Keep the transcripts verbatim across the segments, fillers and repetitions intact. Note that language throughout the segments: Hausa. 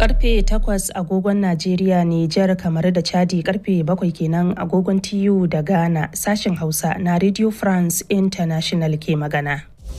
Karfe takwas agogon Najeriya, Nijar, kamar da Chadi, karfe bakwai kenan agogon T U da Ghana. Sashen Hausa na Radio France International ke magana.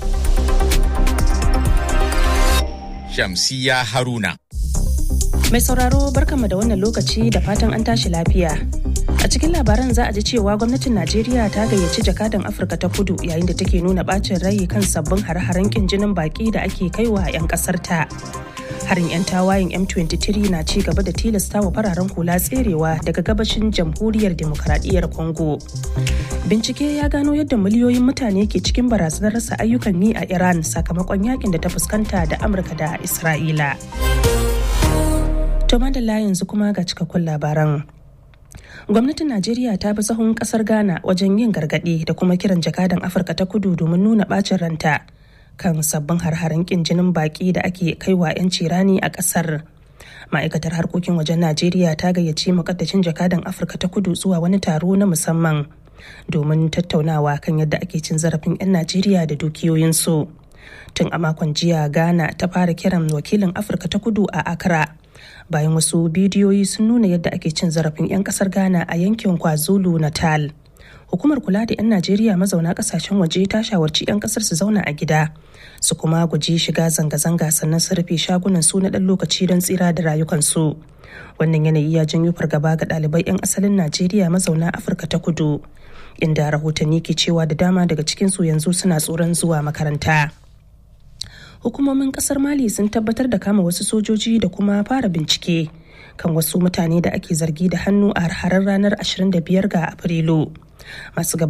Shamsiya Haruna. Mai sauraro, barkanmu da wannan lokaci da fatan an tashi lafiya. A cikin labaran za a ji cewa gwamnatin Najeriya ta gayyaci jakadan Afirka ta Kudu yayin da take nuna bacin rai kan sabbin hare-haren kin jinin baki da ake kaiwa 'yan kasar ta. Harin 'yan tawayen M twenty-three na ci gaba da tilasta wa fararen hula tserewa daga gabashin jamhuriyar demokradiyyar Congo. Bincike ya gano yadda miliyoyin mutane ke cikin barazanar rasa ayyukan yi a Iran sakamakon yakin da ta fuskanta da Amurka da Isra'ila. To madalla, yanzu kuma ga cikakkun labaran. Gwamnatin Najeriya ta bi sahun kasar Ghana wajen yin gargaɗi da kuma kiran jakadan Afirka ta Kudu domin nuna bacin ranta kan sabbin har-haren kin jinin baki da ake kaiwa 'yanci rani a kasar. Ma'aikatar harkokin wajen Najeriya ta gayyaci mukaddacin jakadan Afirka ta Kudu zuwa wani taro na musamman domin tattaunawa kan yadda ake cin zarafin 'yan Najeriya da dukiyoyinsu. Tun a makon jiya, Ghana ta fara kiran wakilin Afirka ta Kudu a Accra bayan wasu bidiyoyi sun nuna yadda ake cin zarafin 'yan kasar Ghana a yankin KwaZulu Natal. Hukumar kula da 'yan Najeriya mazauna kasashen waje ta shawarci 'yan kasar su zauna a gida, su kuma guji shiga zanga-zanga, sannan su rufe shagunan su na ɗan lokaci don tsira da rayukansu. Wannan yanayi ya janyo fargaba ga ɗalibai 'yan asalin Najeriya mazauna Afirka ta Kudu, inda rahotanni ke cewa da dama daga cikinsu yanzu suna tsoron zuwa makaranta. Hukumomin kasar Mali sun tabbatar da kama wasu sojoji da kuma fara bincike kan wasu mutane da ake zargi da hannu a har ranar ashirin da biyar ga Afrilu. Masu